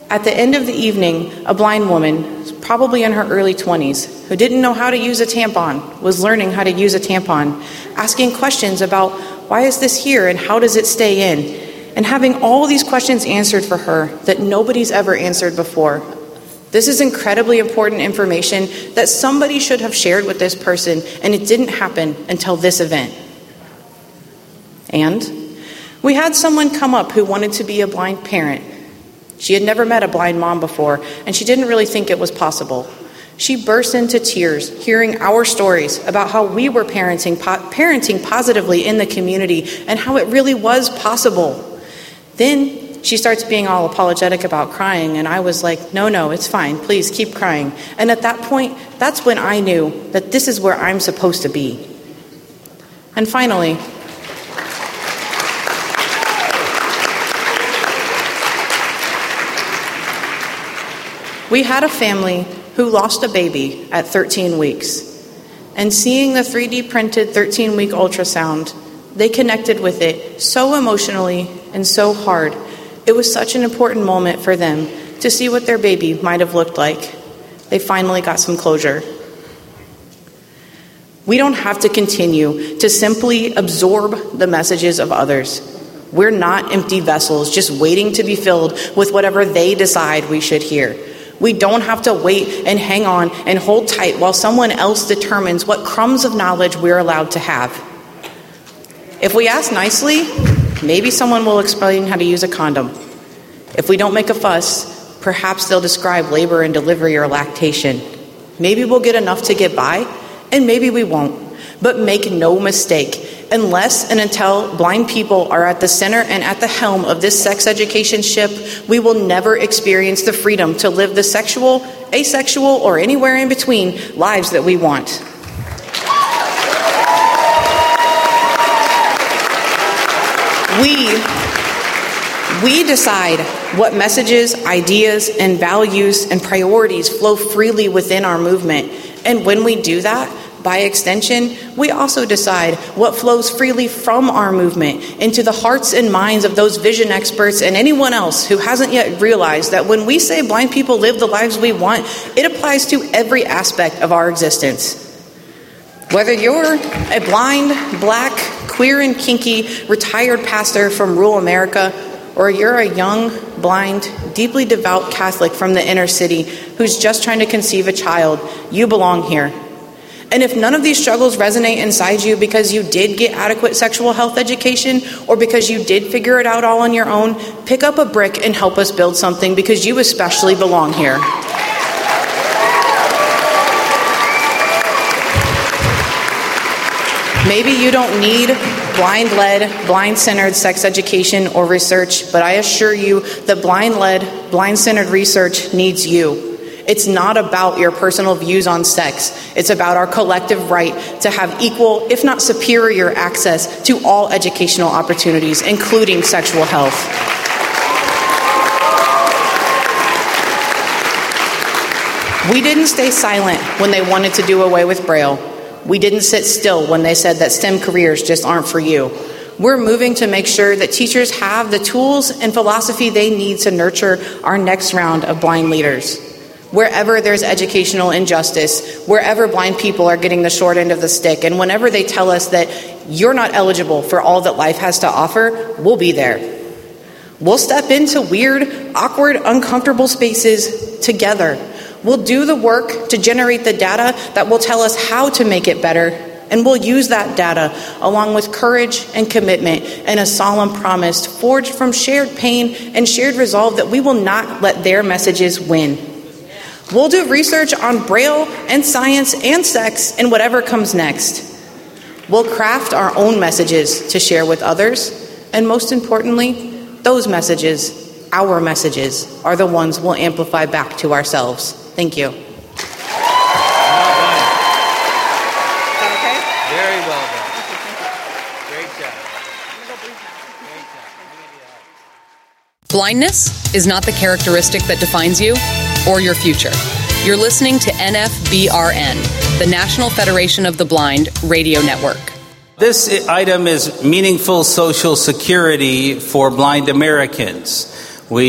At the end of the evening, a blind woman, probably in her early 20s, who didn't know how to use a tampon, was learning how to use a tampon, asking questions about why is this here and how does it stay in, and having all these questions answered for her that nobody's ever answered before. This is incredibly important information that somebody should have shared with this person, and it didn't happen until this event. And we had someone come up who wanted to be a blind parent. She had never met a blind mom before, and she didn't really think it was possible. She burst into tears, hearing our stories about how we were parenting positively in the community and how it really was possible. Then she starts being all apologetic about crying, and I was like, no, it's fine. Please keep crying. And at that point, that's when I knew that this is where I'm supposed to be. And finally, we had a family who lost a baby at 13 weeks. And seeing the 3D printed 13-week ultrasound, they connected with it so emotionally and so hard. It was such an important moment for them to see what their baby might have looked like. They finally got some closure. We don't have to continue to simply absorb the messages of others. We're not empty vessels just waiting to be filled with whatever they decide we should hear. We don't have to wait and hang on and hold tight while someone else determines what crumbs of knowledge we're allowed to have. If we ask nicely, maybe someone will explain how to use a condom. If we don't make a fuss, perhaps they'll describe labor and delivery or lactation. Maybe we'll get enough to get by, and maybe we won't. But make no mistake, unless and until blind people are at the center and at the helm of this sex education ship, we will never experience the freedom to live the sexual, asexual, or anywhere in between lives that we want. We decide what messages, ideas, and values and priorities flow freely within our movement. And when we do that, by extension, we also decide what flows freely from our movement into the hearts and minds of those vision experts and anyone else who hasn't yet realized that when we say blind people live the lives we want, it applies to every aspect of our existence. Whether you're a blind, black, queer and kinky retired pastor from rural America, or you're a young, blind, deeply devout Catholic from the inner city who's just trying to conceive a child, you belong here. And if none of these struggles resonate inside you because you did get adequate sexual health education or because you did figure it out all on your own, pick up a brick and help us build something because you especially belong here. Maybe you don't need blind-led, blind-centered sex education or research, but I assure you that blind-led, blind-centered research needs you. It's not about your personal views on sex. It's about our collective right to have equal, if not superior, access to all educational opportunities, including sexual health. We didn't stay silent when they wanted to do away with Braille. We didn't sit still when they said that STEM careers just aren't for you. We're moving to make sure that teachers have the tools and philosophy they need to nurture our next round of blind leaders. Wherever there's educational injustice, wherever blind people are getting the short end of the stick, and whenever they tell us that you're not eligible for all that life has to offer, we'll be there. We'll step into weird, awkward, uncomfortable spaces together. We'll do the work to generate the data that will tell us how to make it better, and we'll use that data along with courage and commitment and a solemn promise forged from shared pain and shared resolve that we will not let their messages win. We'll do research on Braille and science and sex and whatever comes next. We'll craft our own messages to share with others, and most importantly, those messages, our messages, are the ones we'll amplify back to ourselves. Thank you. Well done. Okay? Very well done. Great job. Great job. Blindness is not the characteristic that defines you or your future. You're listening to NFBRN, the National Federation of the Blind radio network. This item is meaningful social security for blind Americans.